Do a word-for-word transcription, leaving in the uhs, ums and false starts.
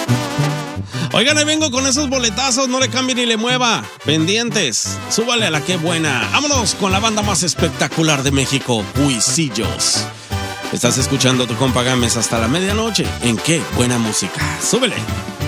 Oigan, ahí vengo con esos boletazos, no le cambie ni le mueva. Pendientes, súbale a la que buena. Vámonos con la banda más espectacular de México, Huisillos. Estás escuchando tu compa Gámez hasta la medianoche. ¿En qué buena música? Súbele.